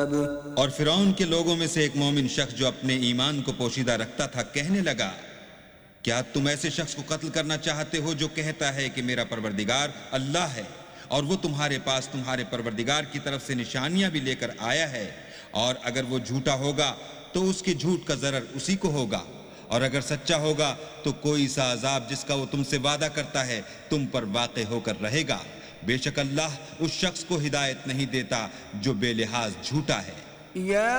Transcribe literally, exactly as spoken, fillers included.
और फिरौन के लोगों में से एक मोमिन शख्स जो अपने ईमान को पोशीदा रखता था कहने लगा, क्या तुम ऐसे शख्स को कत्ल करना चाहते हो जो कहता है कि मेरा परवरदिगार अल्लाह है और वो तुम्हारे पास तुम्हारे परवरदिगार की तरफ से निशानियां भी लेकर आया है, और अगर वो झूठा होगा तो उसके झूठ का जरर उसी को होगा, और अगर सच्चा होगा तो कोई सा अजाब जिसका वो तुमसे वादा करता है तुम पर वाक़े होकर रहेगा। बेशक अल्लाह उस शख्स को हिदायत नहीं देता जो बेलिहाज झूठा है।